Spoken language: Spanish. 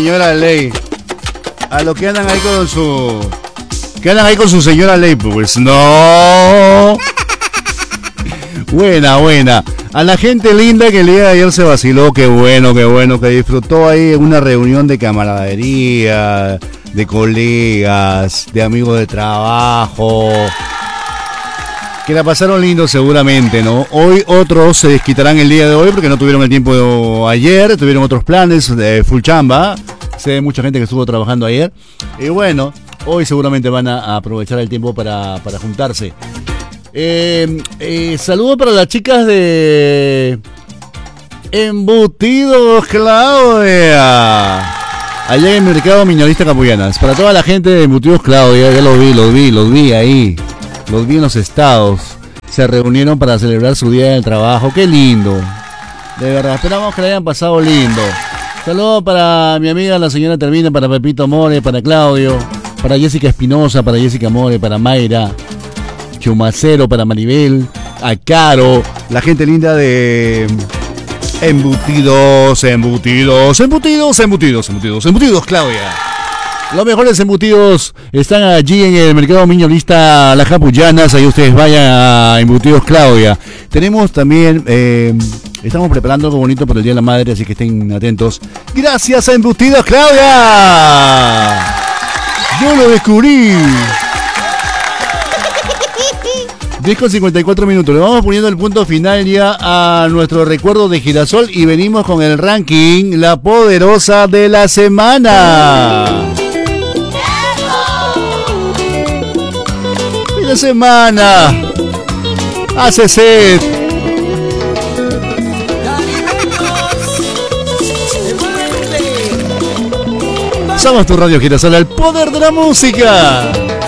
señora Ley. A lo que andan ahí con su... Que andan ahí con su señora Ley, pues no. Buena. A la gente linda que el día de ayer se vaciló, qué bueno, que disfrutó ahí una reunión de camaradería, de colegas, de amigos de trabajo. Que la pasaron lindo seguramente, ¿no? Hoy otros se desquitarán el día de hoy porque no tuvieron el tiempo ayer, tuvieron otros planes de full chamba. Sé mucha gente que estuvo trabajando ayer. Y bueno, hoy seguramente van a aprovechar el tiempo para juntarse. Saludos para las chicas de Embutidos Claudia. Allá en el mercado minorista Capullanas. Para toda la gente de Embutidos Claudia, ya los vi ahí. Los vi en los estados. Se reunieron para celebrar su día del trabajo. Qué lindo. De verdad, esperamos que le hayan pasado lindo. Saludos para mi amiga la señora Termina, para Pepito More, para Claudio, para Jessica Espinosa, para Jessica More, para Mayra Chumacero, para Maribel, a Caro, la gente linda de Embutidos Claudia. Los mejores embutidos están allí en el mercado minorista Las Capullanas. Ahí ustedes vayan a Embutidos Claudia. Tenemos también, estamos preparando algo bonito para el Día de la Madre, así que estén atentos. Gracias a Embutidos Claudia. Yo lo descubrí. 10:54 minutos. Le vamos poniendo el punto final ya a nuestro recuerdo de Girasol y venimos con el ranking, la poderosa de la semana. Fin de semana. Hace sed. Somos tu Radio Girasol, el poder de la música.